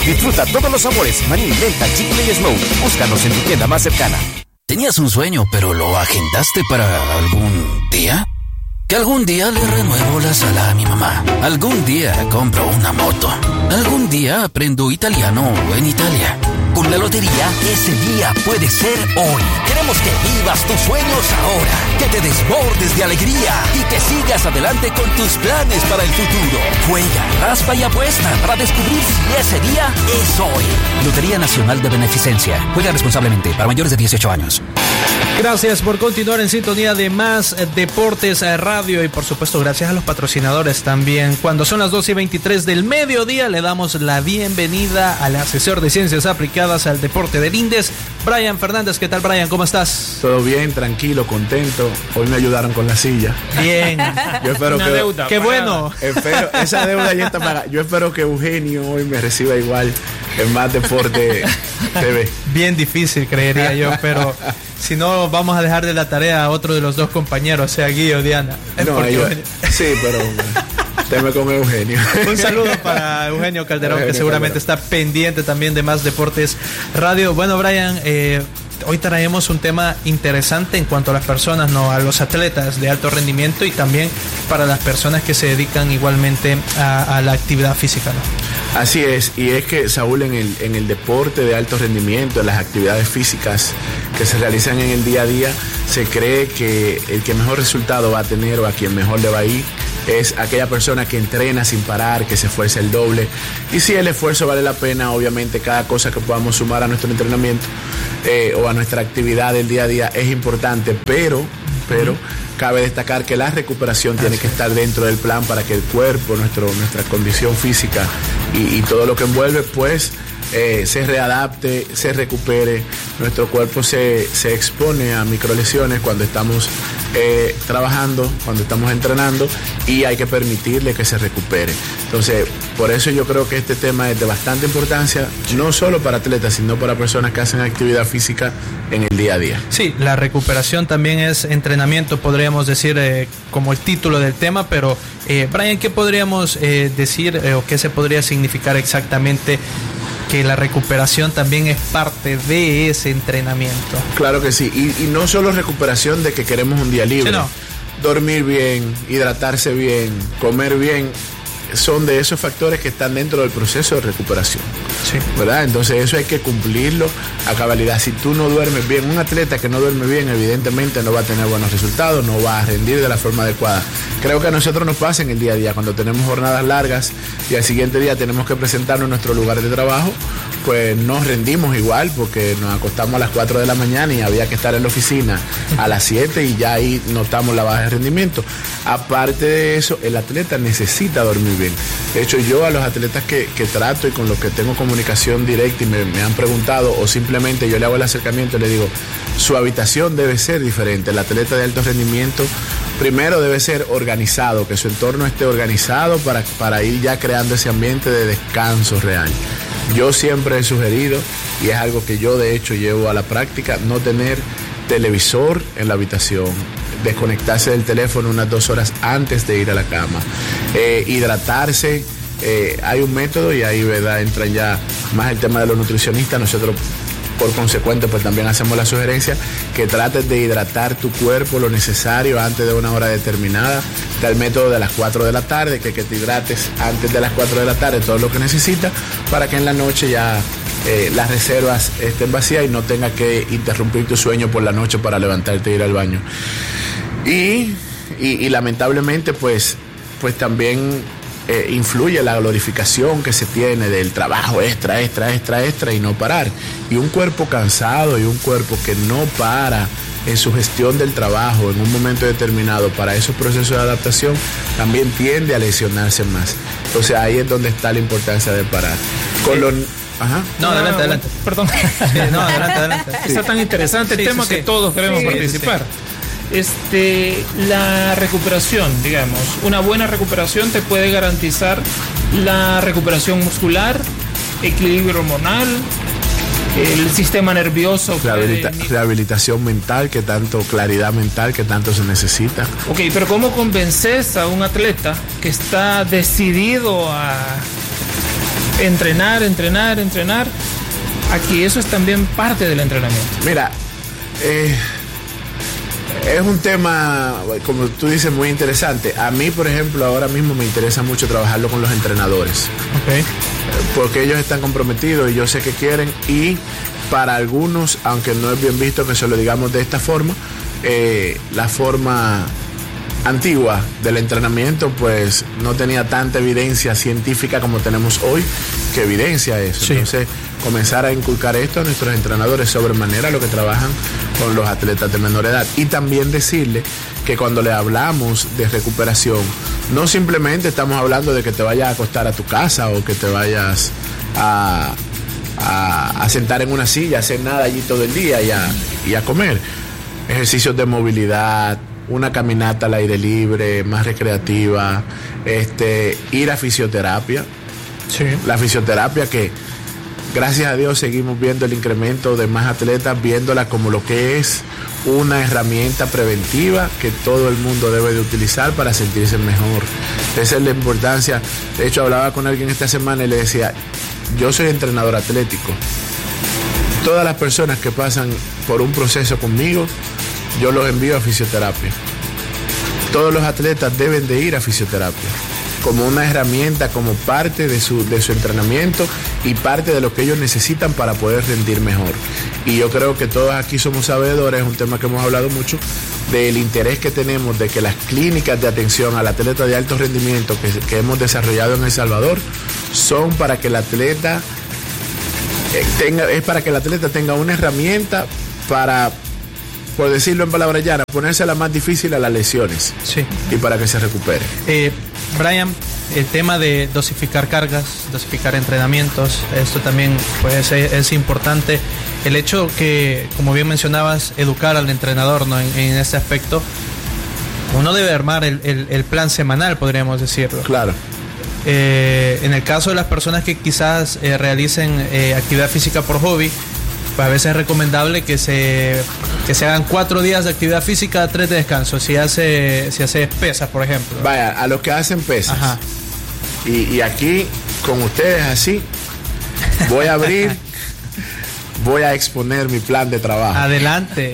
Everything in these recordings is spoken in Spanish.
Disfruta todos los sabores, maní, menta, chicle y Snow. Búscanos en tu tienda más cercana. ¿Tenías un sueño pero lo agendaste para algún día? Que algún día le renuevo la sala a mi mamá. Algún día compro una moto. Algún día aprendo italiano en Italia. Con la lotería, ese día puede ser hoy. Queremos que vivas tus sueños ahora, que te desbordes de alegría y que sigas adelante con tus planes para el futuro. Juega, raspa y apuesta para descubrir si ese día es hoy. Lotería Nacional de Beneficencia. Juega responsablemente para mayores de 18 años. Gracias por continuar en sintonía de Más Deportes Radio y por supuesto gracias a los patrocinadores también. Cuando son las 12:23 del mediodía le damos la bienvenida al asesor de ciencias aplicadas al deporte del INDES, Brian Fernández. ¿Qué tal, Brian? ¿Cómo estás? Todo bien, tranquilo, contento. Hoy me ayudaron con la silla. Bien. Yo espero una deuda. Qué bueno. Esa deuda ya está pagada. Yo espero que Eugenio hoy me reciba igual en Más Deporte TV. Bien difícil, creería yo, pero si no, vamos a dejar de la tarea a otro de los dos compañeros, sea Guy o Diana. No, sí, pero teme con Eugenio. Un saludo para Eugenio Calderón, que seguramente está pendiente también de Más Deportes Radio. Bueno, Brian, hoy traemos un tema interesante en cuanto a las personas, no, a los atletas de alto rendimiento y también para las personas que se dedican igualmente a la actividad física, ¿no? Así es, y es que, Saúl, en el deporte de alto rendimiento, en las actividades físicas que se realizan en el día a día, se cree que el que mejor resultado va a tener o a quien mejor le va a ir es aquella persona que entrena sin parar, que se esfuerza el doble. Y si el esfuerzo vale la pena, obviamente cada cosa que podamos sumar a nuestro entrenamiento o a nuestra actividad del día a día es importante, pero cabe destacar que la recuperación tiene que estar dentro del plan para que el cuerpo, nuestra condición física y todo lo que envuelve, pues se readapte, se recupere. Nuestro cuerpo se expone a microlesiones cuando estamos trabajando, cuando estamos entrenando, y hay que permitirle que se recupere. Entonces, por eso yo creo que este tema es de bastante importancia, no solo para atletas, sino para personas que hacen actividad física en el día a día. Sí, la recuperación también es entrenamiento, podríamos decir, como el título del tema, pero Brian, ¿qué podríamos decir o qué se podría significar exactamente que la recuperación también es parte de ese entrenamiento? Claro que sí, y no solo recuperación de que queremos un día libre, sí, no. Dormir bien, hidratarse bien, comer bien, son de esos factores que están dentro del proceso de recuperación, sí, ¿verdad? Entonces eso hay que cumplirlo a cabalidad. Si tú no duermes bien, un atleta que no duerme bien evidentemente no va a tener buenos resultados, no va a rendir de la forma adecuada. Creo que a nosotros nos pasa en el día a día, cuando tenemos jornadas largas y al siguiente día tenemos que presentarnos en nuestro lugar de trabajo, pues nos rendimos igual porque nos acostamos a las 4 de la mañana y había que estar en la oficina a las 7 y ya ahí notamos la baja de rendimiento. Aparte de eso, el atleta necesita dormir bien. De hecho, yo a los atletas que trato y con los que tengo comunicación directa y me han preguntado, o simplemente yo le hago el acercamiento y le digo, su habitación debe ser diferente. El atleta de alto rendimiento primero debe ser organizado, que su entorno esté organizado para ir ya creando ese ambiente de descanso real. Yo siempre he sugerido, y es algo que yo de hecho llevo a la práctica, no tener televisor en la habitación, desconectarse del teléfono unas 2 horas antes de ir a la cama, hidratarse. Hay un método y ahí, ¿verdad?, entran ya más el tema de los nutricionistas. Nosotros por consecuente pues también hacemos la sugerencia que trates de hidratar tu cuerpo lo necesario antes de una hora determinada. Está el método de las 4 de la tarde, que te hidrates antes de las 4 de la tarde todo lo que necesitas para que en la noche ya las reservas estén vacías y no tengas que interrumpir tu sueño por la noche para levantarte e ir al baño. Y lamentablemente pues también influye la glorificación que se tiene del trabajo extra y no parar. Y un cuerpo cansado y un cuerpo que no para en su gestión del trabajo en un momento determinado para esos procesos de adaptación también tiende a lesionarse más. Entonces ahí es donde está la importancia de parar. Ajá. No, adelante. Perdón. No, adelante. Sí. Está tan interesante el tema que todos queremos participar. La recuperación, digamos, una buena recuperación te puede garantizar la recuperación muscular, equilibrio hormonal, el sistema nervioso. Rehabilitación mental, claridad mental que tanto se necesita. Ok, pero ¿cómo convences a un atleta que está decidido a entrenar. Aquí eso es también parte del entrenamiento. Mira, es un tema, como tú dices, muy interesante. A mí, por ejemplo, ahora mismo me interesa mucho trabajarlo con los entrenadores. Okay. Porque ellos están comprometidos y yo sé que quieren. Y para algunos, aunque no es bien visto que se lo digamos de esta forma, la forma antigua del entrenamiento pues no tenía tanta evidencia científica como tenemos hoy que evidencia eso. Sí. Entonces comenzar a inculcar esto a nuestros entrenadores sobremanera lo que trabajan con los atletas de menor edad, y también decirle que cuando le hablamos de recuperación no simplemente estamos hablando de que te vayas a acostar a tu casa o que te vayas a sentar en una silla, a hacer nada allí todo el día y a comer. Ejercicios de movilidad, una caminata al aire libre, más recreativa, ir a fisioterapia. Sí. La fisioterapia que, gracias a Dios, seguimos viendo el incremento de más atletas, viéndola como lo que es una herramienta preventiva que todo el mundo debe de utilizar para sentirse mejor. Esa es la importancia. De hecho, hablaba con alguien esta semana y le decía, yo soy entrenador atlético. Todas las personas que pasan por un proceso conmigo, yo los envío a fisioterapia. Todos los atletas deben de ir a fisioterapia como una herramienta, como parte de su entrenamiento y parte de lo que ellos necesitan para poder rendir mejor. Y yo creo que todos aquí somos sabedores, es un tema que hemos hablado mucho, del interés que tenemos de que las clínicas de atención al atleta de alto rendimiento que hemos desarrollado en El Salvador son para que el atleta tenga una herramienta para, por decirlo en palabras llanas, ponerse la más difícil a las lesiones. Sí. Y para que se recupere. Brian, el tema de dosificar cargas, dosificar entrenamientos, esto también pues es importante. El hecho que, como bien mencionabas, educar al entrenador, ¿no? en este aspecto, uno debe armar el plan semanal, podríamos decirlo. Claro. En el caso de las personas que quizás realicen actividad física por hobby, pues a veces es recomendable que se hagan 4 días de actividad física, 3 de descanso. Si hace pesas, por ejemplo. Vaya, a los que hacen pesas. Ajá. Y aquí, con ustedes así, voy a abrir, voy a exponer mi plan de trabajo. Adelante.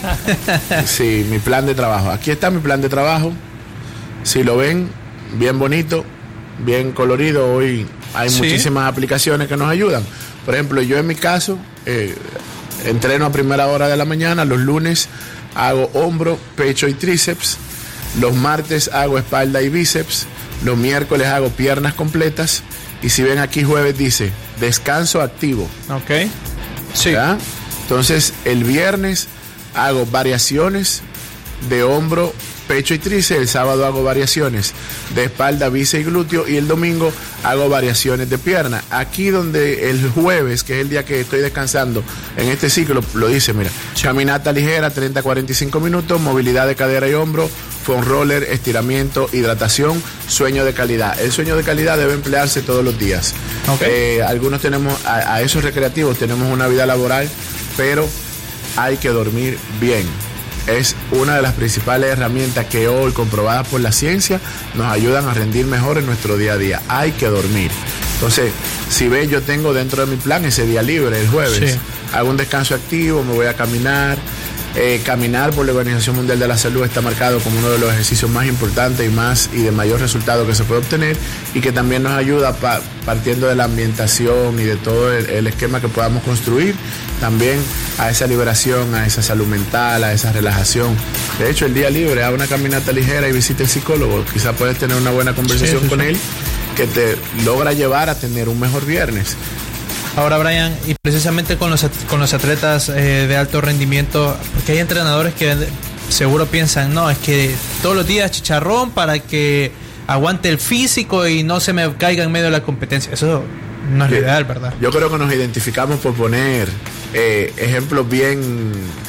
Sí, mi plan de trabajo. Aquí está mi plan de trabajo. Si lo ven, bien bonito, bien colorido. Hoy hay muchísimas aplicaciones que nos ayudan. Por ejemplo, yo en mi caso entreno a primera hora de la mañana. Los lunes hago hombro, pecho y tríceps. Los martes hago espalda y bíceps. Los miércoles hago piernas completas. Y si ven aquí, jueves dice descanso activo. Ok. Sí. ¿Ya? Entonces el viernes hago variaciones de hombro, pecho y tríceps. El sábado hago variaciones de espalda, bíceps y glúteo, y el domingo hago variaciones de pierna. Aquí donde el jueves, que es el día que estoy descansando en este ciclo, lo dice, mira, caminata ligera 30-45 minutos, movilidad de cadera y hombro, foam roller, estiramiento, hidratación, sueño de calidad. El sueño de calidad debe emplearse todos los días. Okay. Algunos tenemos, a esos recreativos tenemos una vida laboral, pero hay que dormir bien. Es una de las principales herramientas que hoy, comprobadas por la ciencia, nos ayudan a rendir mejor en nuestro día a día. Hay que dormir. Entonces, si ves, yo tengo dentro de mi plan ese día libre, el jueves. Sí. Hago un descanso activo, me voy a caminar. Caminar por la Organización Mundial de la Salud está marcado como uno de los ejercicios más importantes y de mayor resultado que se puede obtener, y que también nos ayuda partiendo de la ambientación y de todo el esquema que podamos construir, también a esa liberación, a esa salud mental, a esa relajación. De hecho, el día libre, haga una caminata ligera y visite el psicólogo. Quizás puedes tener una buena conversación con él que te logra llevar a tener un mejor viernes. Ahora, Brian, y precisamente con los atletas de alto rendimiento, porque hay entrenadores que seguro piensan, no, es que todos los días chicharrón para que aguante el físico y no se me caiga en medio de la competencia. Eso no es lo ideal, ¿verdad? Yo creo que nos identificamos por poner ejemplos bien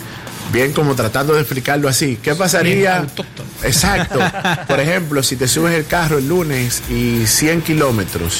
como tratando de explicarlo así. ¿Qué pasaría? Exacto. Por ejemplo, si te subes el carro el lunes y 100 kilómetros,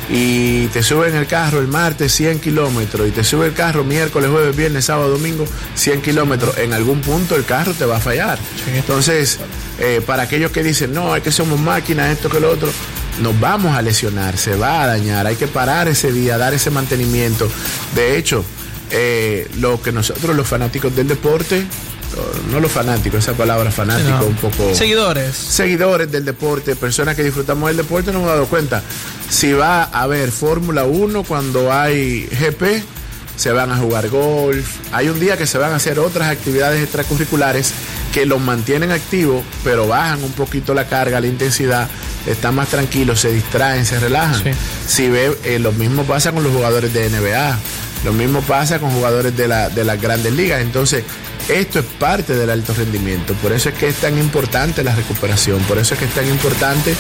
y te suben el carro el martes 100 kilómetros, y te sube el carro miércoles, jueves, viernes, sábado, domingo 100 kilómetros, en algún punto el carro te va a fallar. Sí. Entonces, para aquellos que dicen, no, es que somos máquinas, esto que lo otro, nos vamos a lesionar, se va a dañar, hay que parar ese día, dar ese mantenimiento. De hecho, lo que nosotros los fanáticos del deporte, no los fanáticos, esa palabra fanático, no, un poco... Seguidores del deporte, personas que disfrutamos del deporte, nos hemos dado cuenta. Si va a haber Fórmula 1 cuando hay GP, se van a jugar golf. Hay un día que se van a hacer otras actividades extracurriculares que los mantienen activos, pero bajan un poquito la carga, la intensidad, están más tranquilos, se distraen, se relajan. Sí. Si ve, lo mismo pasa con los jugadores de NBA, lo mismo pasa con jugadores de las grandes ligas. Entonces, esto es parte del alto rendimiento. Por eso es que es tan importante la recuperación, por eso es que es tan importante,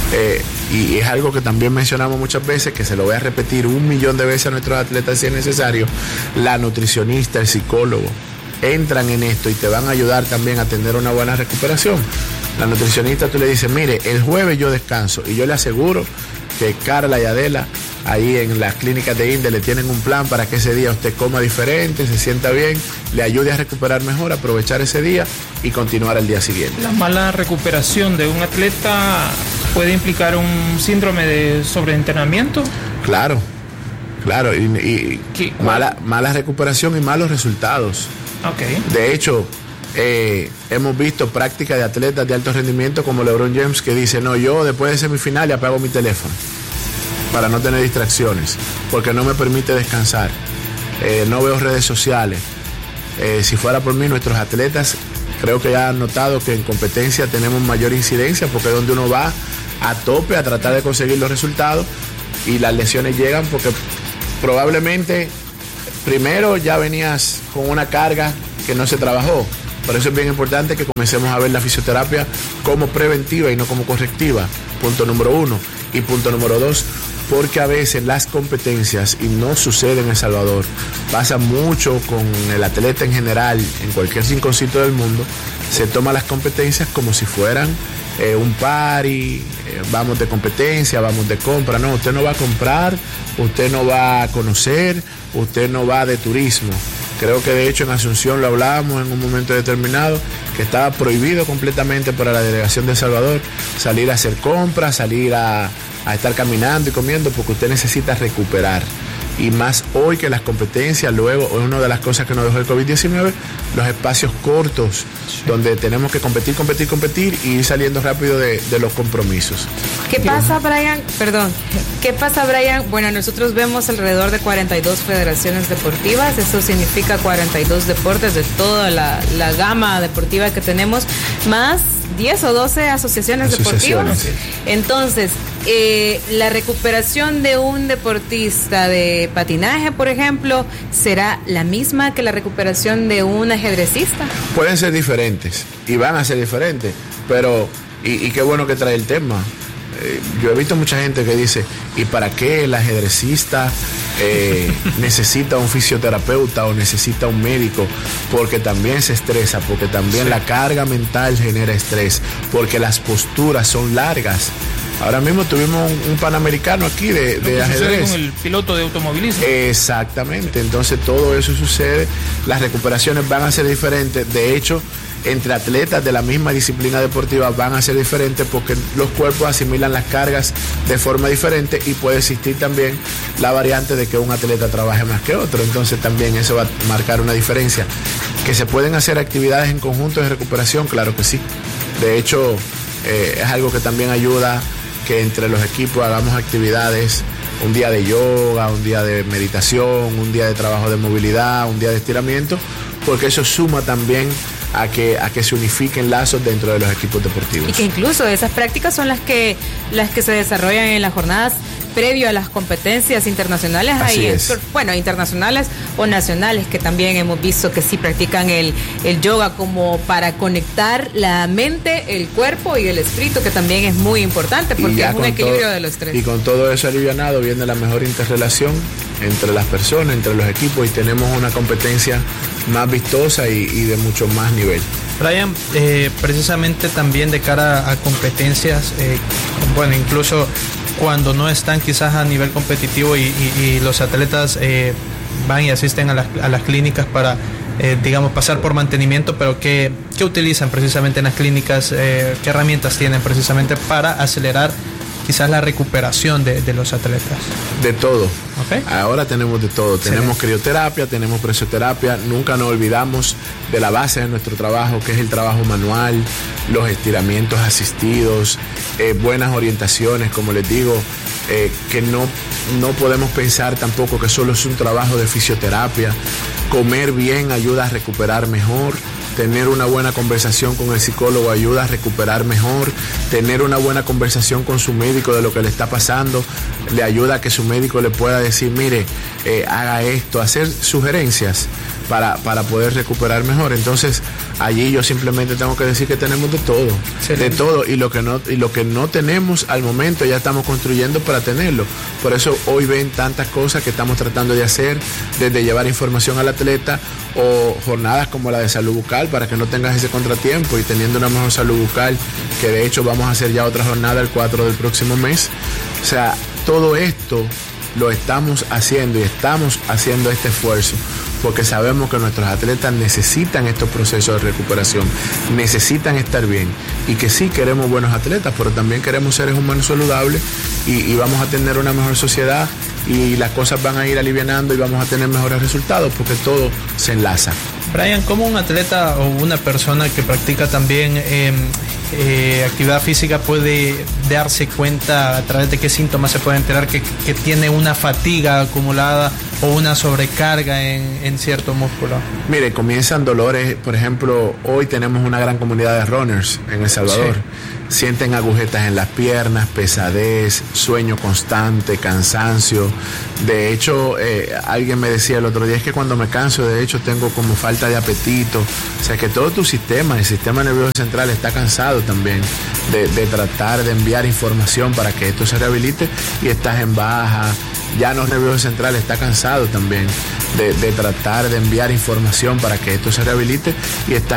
y es algo que también mencionamos muchas veces, que se lo voy a repetir 1.000.000 de veces a nuestros atletas si es necesario. La nutricionista, el psicólogo, entran en esto y te van a ayudar también a tener una buena recuperación. La nutricionista, tú le dices, mire, el jueves yo descanso, y yo le aseguro que Carla y Adela ahí en las clínicas de INDE le tienen un plan para que ese día usted coma diferente, se sienta bien, le ayude a recuperar mejor, aprovechar ese día y continuar al día siguiente. La mala recuperación de un atleta puede implicar un síndrome de sobreentrenamiento. Claro, y mala recuperación y malos resultados. Okay. De hecho, hemos visto prácticas de atletas de alto rendimiento como LeBron James, que dice, no, yo después de semifinal apago mi teléfono para no tener distracciones, porque no me permite descansar, no veo redes sociales. Si fuera por mí, nuestros atletas creo que ya han notado que en competencia tenemos mayor incidencia, porque es donde uno va a tope a tratar de conseguir los resultados, y las lesiones llegan porque probablemente primero ya venías con una carga que no se trabajó. Por eso es bien importante que comencemos a ver la fisioterapia como preventiva y no como correctiva. Punto número 1. Y punto número 2, porque a veces las competencias, y no sucede en El Salvador, pasa mucho con el atleta en general, en cualquier rinconcito del mundo, se toman las competencias como si fueran un party, vamos de competencia, vamos de compra. No, usted no va a comprar, usted no va a conocer, usted no va de turismo. Creo que de hecho en Asunción lo hablábamos en un momento determinado, que estaba prohibido completamente para la delegación de El Salvador salir a hacer compras, salir a estar caminando y comiendo, porque usted necesita recuperar. Y más hoy que las competencias, luego, una de las cosas que nos dejó el COVID-19, los espacios cortos, sí, donde tenemos que competir y ir saliendo rápido de los compromisos. ¿Qué pasa, Brian? Perdón. ¿Qué pasa, Brian? Bueno, nosotros vemos alrededor de 42 federaciones deportivas. Eso significa 42 deportes de toda la gama deportiva que tenemos, más 10 o 12 asociaciones deportivas. Entonces, la recuperación de un deportista de patinaje, por ejemplo, ¿será la misma que la recuperación de un ajedrecista? Pueden ser diferentes y van a ser diferentes, pero y qué bueno que trae el tema. Yo he visto mucha gente que dice, ¿y para qué el ajedrecista necesita un fisioterapeuta o necesita un médico? Porque también se estresa, porque también sí, la carga mental genera estrés, porque las posturas son largas. Ahora mismo tuvimos un panamericano aquí de ajedrez. Con el piloto de automovilismo. Exactamente, entonces todo eso sucede, las recuperaciones van a ser diferentes. De hecho, entre atletas de la misma disciplina deportiva van a ser diferentes, porque los cuerpos asimilan las cargas de forma diferente, y puede existir también la variante de que un atleta trabaje más que otro. Entonces también eso va a marcar una diferencia. ¿Que se pueden hacer actividades en conjunto de recuperación? Claro que sí. De hecho, es algo que también ayuda, que entre los equipos hagamos actividades, un día de yoga, un día de meditación, un día de trabajo de movilidad, un día de estiramiento, porque eso suma también a que se unifiquen lazos dentro de los equipos deportivos. Y que incluso esas prácticas son las que se desarrollan en las jornadas previo a las competencias internacionales. Así es. Bueno, internacionales o nacionales, que también hemos visto que sí practican el yoga como para conectar la mente, el cuerpo y el espíritu, que también es muy importante, porque es un equilibrio de los tres. Y con todo eso alivianado viene la mejor interrelación entre las personas, entre los equipos, y tenemos una competencia más vistosa y de mucho más nivel. Brian, precisamente también de cara a competencias, bueno, incluso cuando no están quizás a nivel competitivo y los atletas van y asisten a las clínicas para, digamos, pasar por mantenimiento, pero ¿qué utilizan precisamente en las clínicas? ¿Qué herramientas tienen precisamente para acelerar quizás la recuperación de los atletas? De todo. Okay. Ahora tenemos de todo. Excelente. Tenemos crioterapia, tenemos presioterapia. Nunca nos olvidamos de la base de nuestro trabajo, que es el trabajo manual, los estiramientos asistidos, buenas orientaciones, como les digo, que no podemos pensar tampoco que solo es un trabajo de fisioterapia. Comer bien ayuda a recuperar mejor. Tener una buena conversación con el psicólogo ayuda a recuperar mejor. Tener una buena conversación con su médico de lo que le está pasando le ayuda a que su médico le pueda decir, mire, haga esto, hacer sugerencias para poder recuperar mejor. Entonces, allí yo simplemente tengo que decir que tenemos de todo. Excelente. De todo, y lo que no tenemos al momento ya estamos construyendo para tenerlo. Por eso hoy ven tantas cosas que estamos tratando de hacer, desde llevar información al atleta o jornadas como la de salud bucal para que no tengas ese contratiempo, y teniendo una mejor salud bucal, que de hecho vamos a hacer ya otra jornada el 4 del próximo mes. O sea, todo esto lo estamos haciendo, y estamos haciendo este esfuerzo porque sabemos que nuestros atletas necesitan estos procesos de recuperación, necesitan estar bien, y que sí queremos buenos atletas, pero también queremos seres humanos saludables, y vamos a tener una mejor sociedad, y las cosas van a ir alivianando y vamos a tener mejores resultados porque todo se enlaza. Brian, ¿cómo un atleta o una persona que practica también actividad física puede darse cuenta a través de qué síntomas se puede enterar que tiene una fatiga acumulada o una sobrecarga en cierto músculo? Mire, comienzan dolores. Por ejemplo, hoy tenemos una gran comunidad de runners en El Salvador. Sí. Sienten agujetas en las piernas, pesadez, sueño constante, cansancio. De hecho, alguien me decía el otro día, es que cuando me canso, de hecho, tengo como falta de apetito. O sea, que todo tu sistema, el sistema nervioso central, está cansado también de tratar de enviar información para que esto se rehabilite, y estás en baja. Ya los nerviosos centrales está cansado también de tratar de enviar información para que esto se rehabilite, y está